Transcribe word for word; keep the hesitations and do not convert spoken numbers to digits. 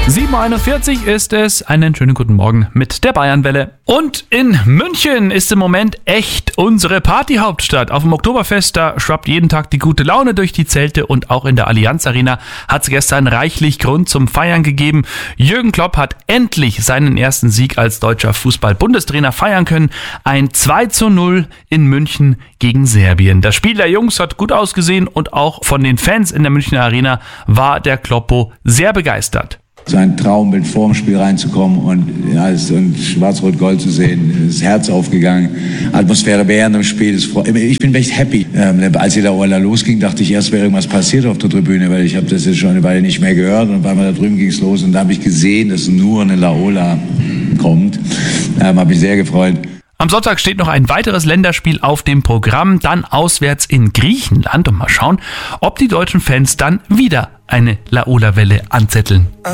sieben Uhr einundvierzig ist es. Einen schönen guten Morgen mit der Bayernwelle. Und in München ist im Moment echt unsere Partyhauptstadt. Auf dem Oktoberfest, da schwappt jeden Tag die gute Laune durch die Zelte und auch in der Allianz Arena hat es gestern reichlich Grund zum Feiern gegeben. Jürgen Klopp hat endlich seinen ersten Sieg als deutscher Fußball-Bundestrainer feiern können. Ein zwei zu null in München gegen Serbien. Das Spiel der Jungs hat gut ausgesehen und auch von den Fans in der Münchner Arena war der Kloppo sehr begeistert. So ein Traum, mit vorm Spiel reinzukommen und, ja, und Schwarz-Rot-Gold zu sehen, das Herz aufgegangen, Atmosphäre während dem Spiel. Ich bin echt happy. Ähm, als die Laola losging, dachte ich erst, wäre irgendwas passiert auf der Tribüne, weil ich habe das jetzt schon eine Weile nicht mehr gehört und auf einmal da drüben ging es los und da habe ich gesehen, dass nur eine Laola kommt. Ähm, habe mich sehr gefreut. Am Sonntag steht noch ein weiteres Länderspiel auf dem Programm, dann auswärts in Griechenland und mal schauen, ob die deutschen Fans dann wieder eine Laola-Welle anzetteln.